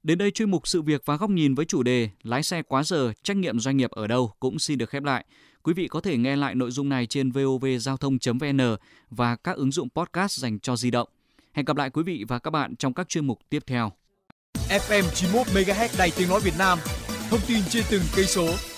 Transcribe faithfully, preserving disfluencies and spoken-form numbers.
Đến đây chuyên mục Sự việc và góc nhìn với chủ đề lái xe quá giờ, trách nhiệm doanh nghiệp ở đâu cũng xin được khép lại. Quý vị có thể nghe lại nội dung này trên vovgiao thông chấm vn và các ứng dụng podcast dành cho di động. Hẹn gặp lại quý vị và các bạn trong các chuyên mục tiếp theo. ép em chín mươi mốt mê ga héc Đài Tiếng nói Việt Nam, thông tin trên từng cây số.